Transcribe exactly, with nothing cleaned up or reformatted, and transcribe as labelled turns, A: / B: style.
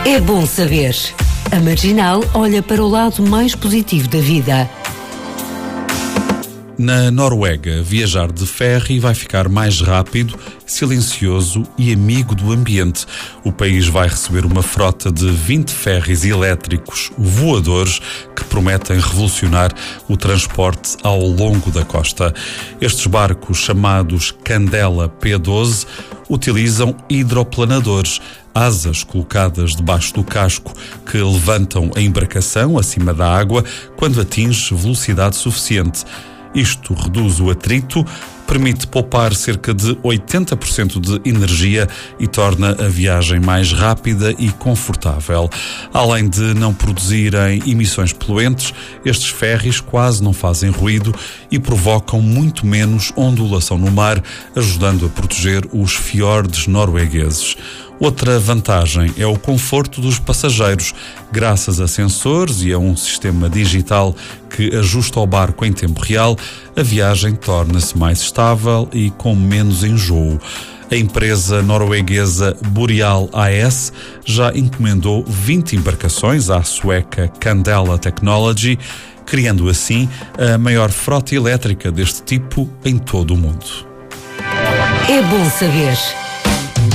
A: É bom saber. A Marginal olha para o lado mais positivo da vida.
B: Na Noruega, viajar de ferry vai ficar mais rápido, silencioso e amigo do ambiente. O país vai receber uma frota de vinte ferries elétricos voadores que prometem revolucionar o transporte ao longo da costa. Estes barcos, chamados Candela P doze, utilizam hidroplanadores, asas colocadas debaixo do casco que levantam a embarcação acima da água quando atinge velocidade suficiente. Isto reduz o atrito, permite poupar cerca de oitenta por cento de energia e torna a viagem mais rápida e confortável. Além de não produzirem emissões poluentes, estes ferries quase não fazem ruído e provocam muito menos ondulação no mar, ajudando a proteger os fiordes noruegueses. Outra vantagem é o conforto dos passageiros. Graças a sensores e a um sistema digital que ajusta o barco em tempo real, a viagem torna-se mais estável e com menos enjoo. A empresa norueguesa Boreal A S já encomendou vinte embarcações à sueca Candela Technology, criando assim a maior frota elétrica deste tipo em todo o mundo.
A: É bom saber.